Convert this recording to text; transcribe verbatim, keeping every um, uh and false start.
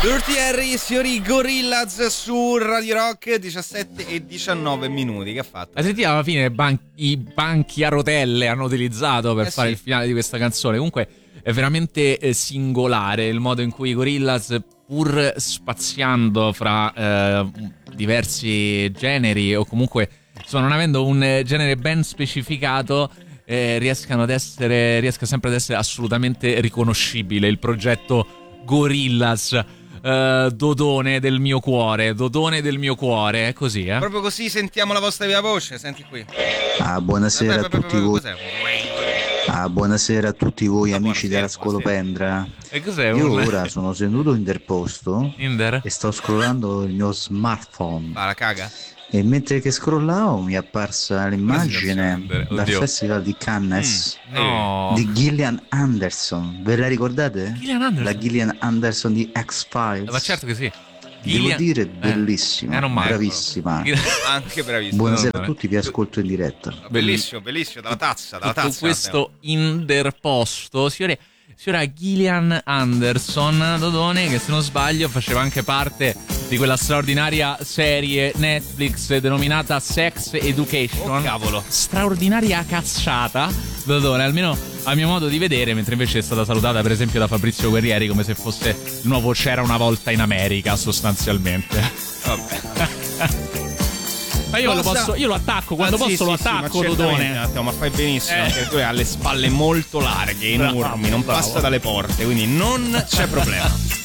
Dirty Harry, signori Gorillaz su Radio Rock, diciassette e diciannove minuti. Che ha fatto? La sentita alla fine ban- i banchi a rotelle hanno utilizzato per eh fare sì. il finale di questa canzone. Comunque è veramente eh, singolare il modo in cui i Gorillaz, pur spaziando fra eh, diversi generi, o comunque insomma, non avendo un genere ben specificato, eh, riescano ad essere riesca sempre ad essere assolutamente riconoscibile il progetto Gorillaz. Uh, Dodone del mio cuore, Dodone del mio cuore, è così, eh? Proprio così sentiamo la vostra viva voce, senti qui. Ah, buonasera a tutti voi. Ah, buonasera a tutti voi amici della Scolopendra. E cos'è? Io un... ora sono seduto interposto Inder? e sto scrollando il mio smartphone. Ah, la caga? E mentre che scrollavo mi è apparsa l'immagine dal Oddio. Festival di Cannes Mm, no. di Gillian Anderson. Ve la ricordate? Gillian Anderson? La Gillian Anderson di X-Files. Ma certo che sì. Devo Gillian... dire eh. bellissima, Eh, non male. bravissima. Anche bravissimo. Buonasera no, a tutti, vi ascolto in diretta. Bellissimo, bellissimo, dalla tazza, dalla Tutto tazza. questo interposto, signore, signora Gillian Anderson Dodone, che se non sbaglio faceva anche parte di quella straordinaria serie Netflix denominata Sex Education. Oh, cavolo. Straordinaria cacciata, Dodone, almeno a mio modo di vedere, mentre invece è stata salutata per esempio da Fabrizio Guerrieri come se fosse il nuovo C'era una volta in America, sostanzialmente. Vabbè. Ma io lo, Cosa? posso, io lo attacco, quando Ah, sì, posso lo sì, sì, attacco, ma Dodone. certamente, Matteo, ma fai benissimo, Eh. perché tu hai le spalle molto larghe, enormi, Bravo, non bravo. passa dalle porte, quindi non c'è problema.